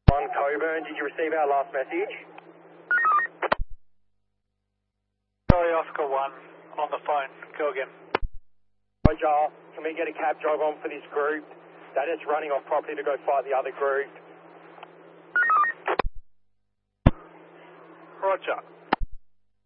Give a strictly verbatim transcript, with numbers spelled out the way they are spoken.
On Coburn, did you receive our last message? Sorry, Oscar one, on the phone. Go again. Roger, can we get a cab drive on for this group? They're just running off property to go fight the other group. Roger.